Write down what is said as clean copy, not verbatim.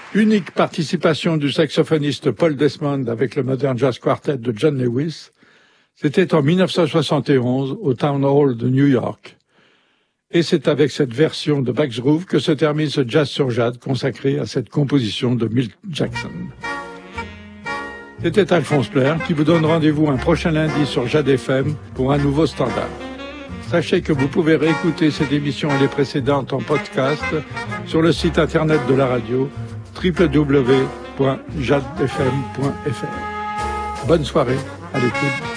Unique participation du saxophoniste Paul Desmond avec le Modern Jazz Quartet de John Lewis, c'était en 1971 au Town Hall de New York. Et c'est avec cette version de Bax Groove que se termine ce Jazz sur Jade consacré à cette composition de Milt Jackson. C'était Alphonse Blair qui vous donne rendez-vous un prochain lundi sur Jade FM pour un nouveau standard. Sachez que vous pouvez réécouter cette émission et les précédentes en podcast sur le site internet de la radio www.jadefm.fr. Bonne soirée à l'écoute